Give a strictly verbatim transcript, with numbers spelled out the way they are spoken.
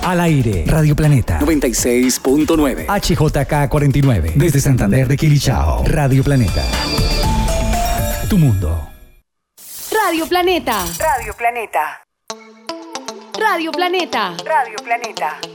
Al aire, Radio Planeta noventa y seis punto nueve. H J K cuarenta y nueve. Desde Santander de Quilichao. Radio Planeta. Tu mundo. Radio Planeta. Radio Planeta. Radio Planeta. Radio Planeta.